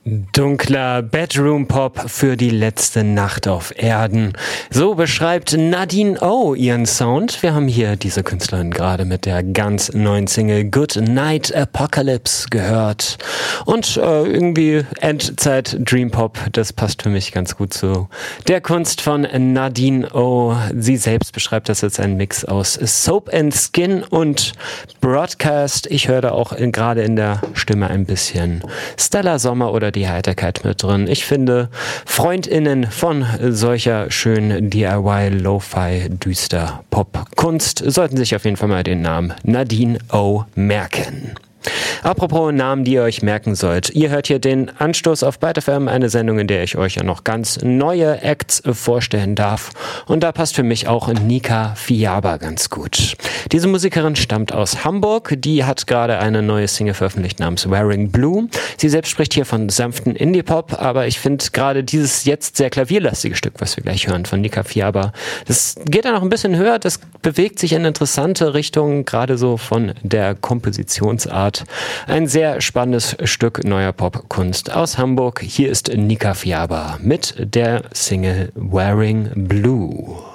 Dunkler Bedroom-Pop für die letzte Nacht auf Erden. So beschreibt Nadine O ihren Sound. Wir haben hier diese Künstlerin gerade mit der ganz neuen Single Good Night Apocalypse gehört. Und irgendwie Endzeit Dream Pop, das passt für mich ganz gut zu der Kunst von Nadine O. Sie selbst beschreibt das als einen Mix aus Soap and Skin und Broadcast. Ich höre da auch gerade in der Stimme ein bisschen Stella Sommer oder die Heiterkeit mit drin. Ich finde, FreundInnen von solcher schönen DIY-Lo-Fi-Düster-Pop-Kunst sollten sich auf jeden Fall mal den Namen Nadine O merken. Apropos Namen, die ihr euch merken sollt. Ihr hört hier den Anstoß auf Byte FM, eine Sendung, in der ich euch ja noch ganz neue Acts vorstellen darf. Und da passt für mich auch Nika Fiaba ganz gut. Diese Musikerin stammt aus Hamburg. Die hat gerade eine neue Single veröffentlicht namens Wearing Blue. Sie selbst spricht hier von sanften Indie-Pop, aber ich finde gerade dieses jetzt sehr klavierlastige Stück, was wir gleich hören von Nika Fiaba, das geht da noch ein bisschen höher, das bewegt sich in interessante Richtungen, gerade so von der Kompositionsart. Ein sehr spannendes Stück neuer Popkunst aus Hamburg. Hier ist Nika Fiaba mit der Single Wearing Blue.